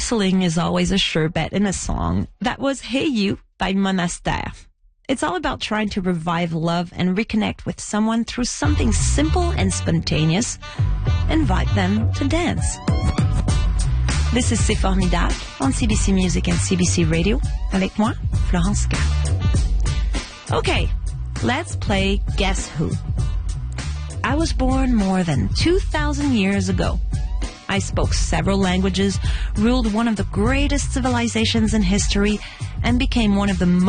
whistling is always a sure bet in a song. That was Hey You by Monastère. It's all about trying to revive love and reconnect with someone through something simple and spontaneous. Invite them to dance. This is C'est Formidable on CBC Music and CBC Radio. Avec moi, Florence K. Okay, let's play Guess Who. I was born more than 2,000 years ago. I spoke several languages, ruled one of the greatest civilizations in history, and became one of the most